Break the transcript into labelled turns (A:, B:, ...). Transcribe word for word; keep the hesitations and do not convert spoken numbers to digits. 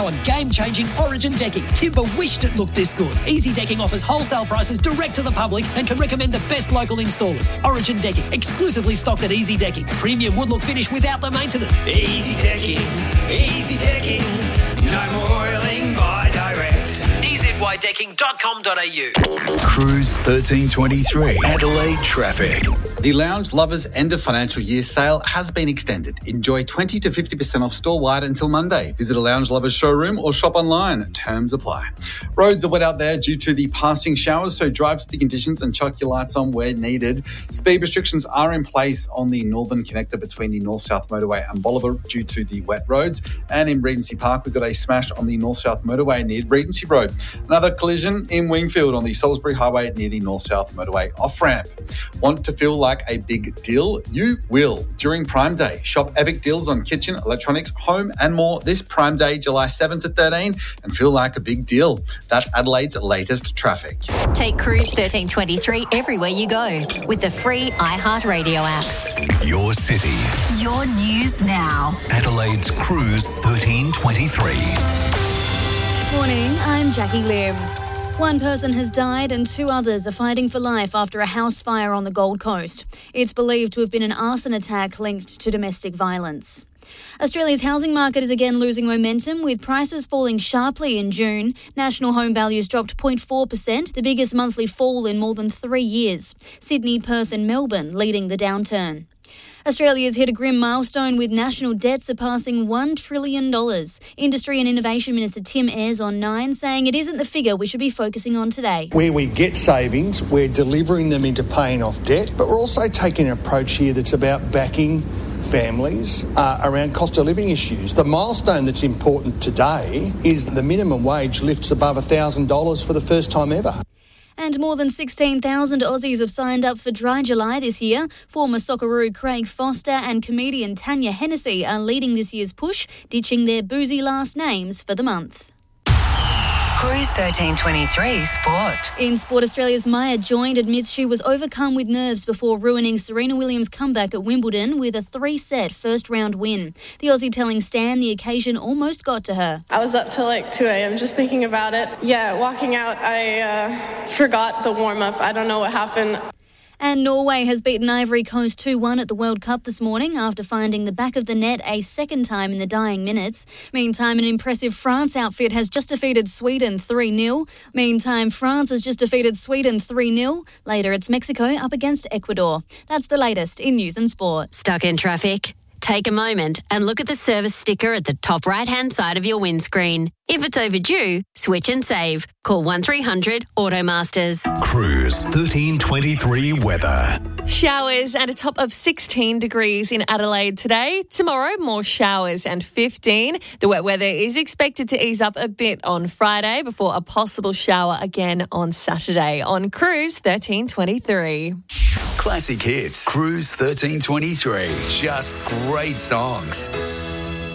A: now on game-changing Origin decking. Timber wished it looked this good. Easy Decking offers wholesale prices direct to the public and can recommend the best local installers. Origin Decking, exclusively stocked at Easy Decking. Premium wood look finish without the maintenance.
B: Easy Decking, Easy Decking, no more oiling by direct.
A: e z y decking dot com dot a u.
C: Cruise thirteen twenty-three, Adelaide traffic.
D: The Lounge Lovers End of Financial Year sale has been extended. Enjoy twenty to fifty percent off store-wide until Monday. Visit a Lounge Lovers showroom or shop online. Terms apply. Roads are wet out there due to the passing showers, so drive to the conditions and chuck your lights on where needed. Speed restrictions are in place on the northern connector between the North-South Motorway and Bolivar due to the wet roads. And in Regency Park, we've got a smash on the North-South Motorway near Regency Road. Another collision in Wingfield on the Salisbury Highway near the North-South Motorway off-ramp. Want to feel like a big deal? You will during Prime Day. Shop epic deals on kitchen, electronics, home and more this Prime Day, July seventh to thirteenth, and feel like a big deal. That's Adelaide's latest traffic.
E: Take Cruise thirteen twenty-three everywhere you go with the free iHeartRadio app.
C: Your city.
F: Your news now.
C: Adelaide's Cruise thirteen twenty-three.
G: Morning, I'm Jackie Lim. One person has died and two others are fighting for life after a house fire on the Gold Coast. It's believed to have been an arson attack linked to domestic violence. Australia's housing market is again losing momentum, with prices falling sharply in June. National home values dropped zero point four percent, the biggest monthly fall in more than three years. Sydney, Perth and Melbourne leading the downturn. Australia's hit a grim milestone with national debt surpassing one trillion dollars. Industry and Innovation Minister Tim Ayres on Nine saying it isn't the figure we should be focusing on today.
H: Where we get savings, we're delivering them into paying off debt, but we're also taking an approach here that's about backing families uh, around cost of living issues. The milestone that's important today is the minimum wage lifts above one thousand dollars for the first time ever.
G: And more than sixteen thousand Aussies have signed up for Dry July this year. Former Socceroo Craig Foster and comedian Tanya Hennessy are leading this year's push, ditching their boozy last names for the month.
F: Cruise thirteen twenty-three Sport.
G: In Sport, Australia's Maya Joint admits she was overcome with nerves before ruining Serena Williams' comeback at Wimbledon with a three-set first-round win. The Aussie telling Stan the occasion almost got to her.
I: I was up till like two a.m. just thinking about it. Yeah, walking out, I uh, forgot the warm-up. I don't know what happened.
G: And Norway has beaten Ivory Coast two one at the World Cup this morning after finding the back of the net a second time in the dying minutes. Meantime, an impressive France outfit has just defeated Sweden three nil. Meantime, France has just defeated Sweden three nil. Later, it's Mexico up against Ecuador. That's the latest in news and sport.
E: Stuck in traffic? Take a moment and look at the service sticker at the top right-hand side of your windscreen. If it's overdue, switch and save. Call one three hundred Automasters.
C: Cruise thirteen twenty-three weather.
J: Showers and a top of sixteen degrees in Adelaide today. Tomorrow, more showers and fifteen. The wet weather is expected to ease up a bit on Friday before a possible shower again on Saturday on Cruise thirteen twenty-three.
C: Classic hits. Cruise thirteen twenty-three. Just great songs.